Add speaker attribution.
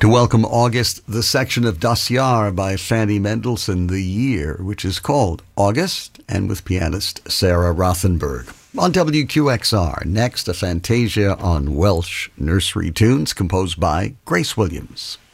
Speaker 1: To welcome August, the section of Das Jahr by Fanny Mendelssohn, The Year, which is called August, and with pianist Sarah Rothenberg. On WQXR, next a Fantasia on Welsh nursery tunes composed by Grace Williams.